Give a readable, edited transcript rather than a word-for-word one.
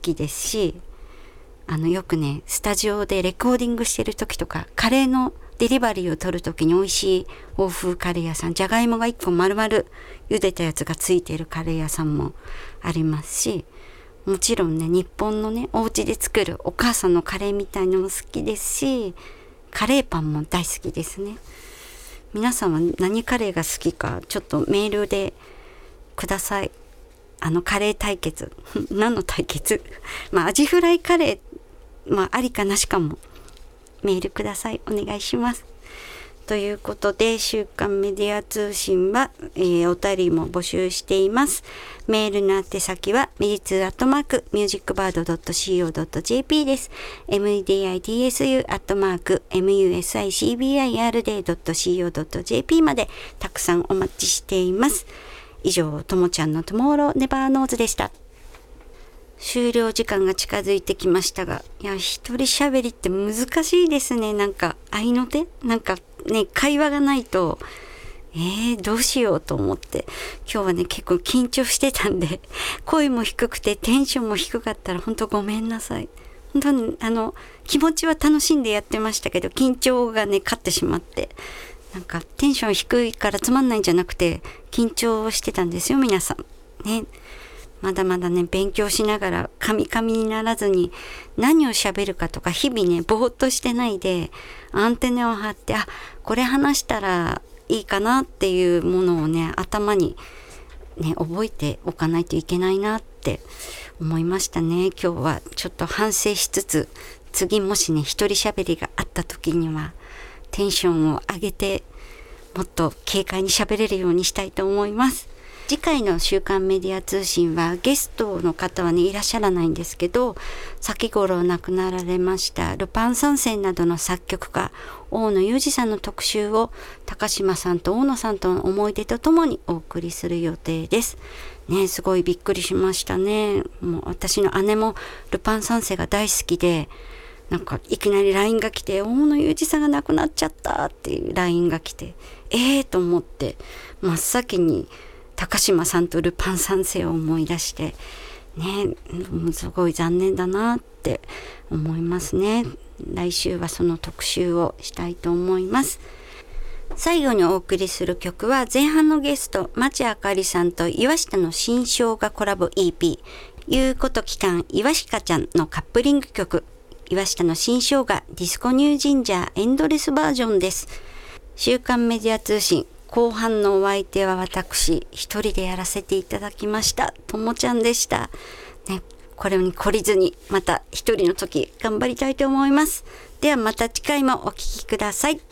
きですし、よくねスタジオでレコーディングしてる時とかカレーのデリバリーを取る時に美味しい欧風カレー屋さん、じゃがいもが1個丸々茹でたやつがついているカレー屋さんもありますし、もちろんね日本のねお家で作るお母さんのカレーみたいのも好きですし、カレーパンも大好きですね。皆さんは何カレーが好きかちょっとメールでください。カレー対決何の対決アジフライカレーありかなしかもメールください。お願いします。ということで週刊メディア通信は、お便りも募集しています。メールの宛先はmeditsu@musicbird.co.jp です。meditsu@musicbird.co.jp までたくさんお待ちしています。以上、ともちゃんのトゥモローネバーノーズでした。終了時間が近づいてきましたが、一人喋りって難しいですね。合いの手会話がないとどうしようと思って、今日はね結構緊張してたんで、声も低くてテンションも低かったら本当ごめんなさい。本当に気持ちは楽しんでやってましたけど、緊張がね勝ってしまって、テンション低いからつまんないんじゃなくて緊張してたんですよ皆さんね。まだまだね勉強しながらカミカミにならずに、何を喋るかとか日々ねぼーっとしてないでアンテナを張って、これ話したらいいかなっていうものをね頭にね覚えておかないといけないなって思いましたね。今日はちょっと反省しつつ、次もしね一人喋りがあった時にはテンションを上げてもっと軽快に喋れるようにしたいと思います。次回の週刊メディア通信はゲストの方はねいらっしゃらないんですけど、先頃亡くなられましたルパン三世などの作曲家大野裕二さんの特集を高島さんと大野さんとの思い出とともにお送りする予定ですね。すごいびっくりしましたね。もう私の姉もルパン三世が大好きで、いきなり LINE が来て、大野裕二さんが亡くなっちゃったっていう LINE が来て、と思って真っ先に高島さんとルパン三世を思い出してね、すごい残念だなって思いますね。来週はその特集をしたいと思います。最後にお送りする曲は前半のゲスト町あかりさんと岩下の新生姜コラボ EP いうこと期間岩下ちゃんのカップリング曲、岩下の新生姜ディスコニュージンジャーエンドレスバージョンです。週刊メディア通信後半のお相手は私一人でやらせていただきましたともちゃんでしたね。これに懲りずにまた一人の時頑張りたいと思います。ではまた次回もお聞きください。